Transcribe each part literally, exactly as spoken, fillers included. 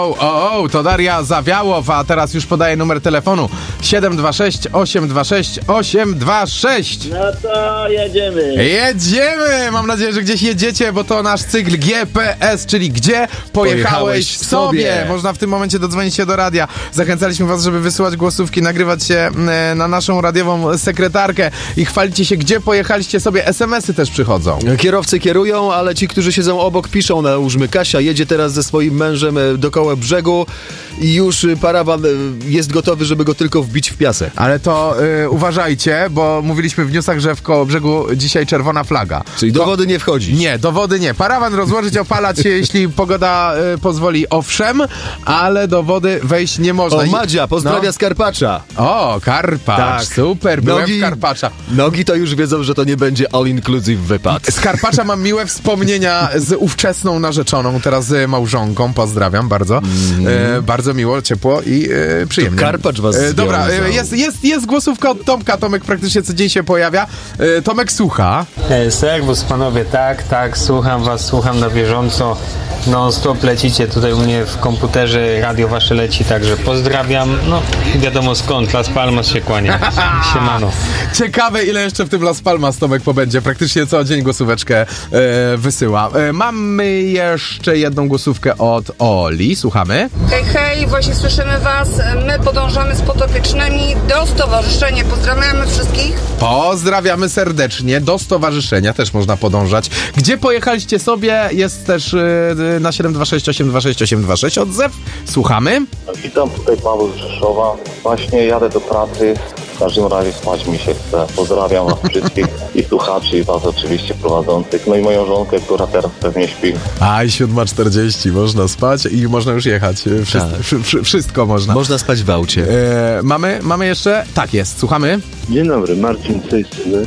O, o, o, to Daria Zawiałow, a teraz już podaję numer telefonu siedem dwa sześć, osiem dwa sześć, osiem dwa sześć. No to jedziemy. Jedziemy! Mam nadzieję, że gdzieś jedziecie, bo to nasz cykl G P S, czyli gdzie pojechałeś, Pojechałeś w sobie. sobie. Można w tym momencie dodzwonić się do radia. Zachęcaliśmy was, żeby wysyłać głosówki, nagrywać się e, na naszą radiową sekretarkę i chwalicie się, gdzie pojechaliście sobie. es em esy też przychodzą. Kierowcy kierują, ale ci, którzy siedzą obok, piszą. Nałóżmy, Kasia jedzie teraz ze swoim mężem e, dookoła brzegu i już e, parawan e, jest gotowy, żeby go tylko wbić w piasek. Ale to y, uważajcie, bo mówiliśmy w newsach, że w koło brzegu dzisiaj czerwona flaga. Czyli do wody nie wchodzi. Nie, do wody nie. Parawan rozłożyć, opalać się, jeśli pogoda y, pozwoli, owszem, ale do wody wejść nie można. O, I- Madzia, pozdrawia no. z Karpacza. O, Karpacz, Tak. super, byłem Nogi- w Karpacza. Nogi to już wiedzą, że to nie będzie all-inclusive wypad. Z Karpacza mam miłe wspomnienia z ówczesną narzeczoną, teraz z małżonką, pozdrawiam bardzo. Mm. E, bardzo miło, ciepło i e, przyjemnie. To Karpacz was e, Dobra, związał. e, jest, jest, jest głosówka od Tomka, Tomek praktycznie co dzień się pojawia. E, Tomek słucha. E, Serwus panowie, tak, tak, słucham was, słucham na bieżąco. Non stop lecicie tutaj u mnie w komputerze, radio wasze leci, także pozdrawiam. No, wiadomo skąd, Las Palmas się kłania. Siemano. Ciekawe, ile jeszcze w tym Las Palmas Tomek pobędzie. Praktycznie co dzień głosóweczkę e, wysyła. E, mamy jeszcze jedną głosówkę od Oli. Słuchamy. Hej, hej, właśnie słyszymy was. My podążamy z podopiecznymi do stowarzyszenia. Pozdrawiamy wszystkich. Pozdrawiamy serdecznie. Do stowarzyszenia też można podążać. Gdzie pojechaliście sobie? Jest też e, na siedem dwa sześć, osiem dwa sześć, osiem dwa sześć odzew. Słuchamy. Witam, tutaj Paweł z Rzeszowa. Właśnie jadę do pracy. W każdym razie spać mi się chce. Pozdrawiam was wszystkich i słuchaczy, i was oczywiście prowadzących. No i moją żonkę, która teraz pewnie śpi. Aj, siódma czterdzieści. Można spać i można już jechać. Wszystko, Tak. wszy, wszy, wszystko można. Można spać w aucie. E, mamy, mamy jeszcze? Tak jest, słuchamy. Dzień dobry, Marcin z tej strony.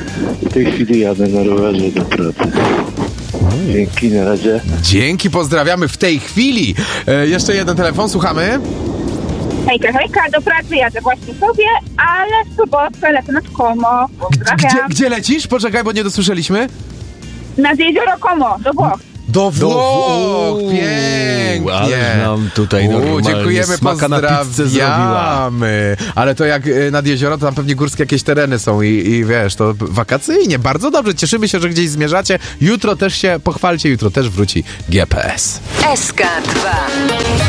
W tej chwili jadę na rowerze do pracy. Dzięki, na razie. Dzięki, pozdrawiamy w tej chwili. E, jeszcze jeden telefon, słuchamy. Hejka, hejka, do pracy jadę właśnie sobie, ale w sobotę lecę nad Como. Gdzie, Pozdrawiam. gdzie lecisz? Poczekaj, bo nie dosłyszeliśmy. Nad jezioro Como, do Włoch. Do Włoch! Uuu, Pięknie! ależ nam tutaj normalnie dziękujemy, smaka na pizzę pozdrawiamy. Ale to jak y, nad jezioro, to tam pewnie górskie jakieś tereny są i, i wiesz, to wakacyjnie, bardzo dobrze. Cieszymy się, że gdzieś zmierzacie. Jutro też się pochwalcie, jutro też wróci G P S. S K dwa.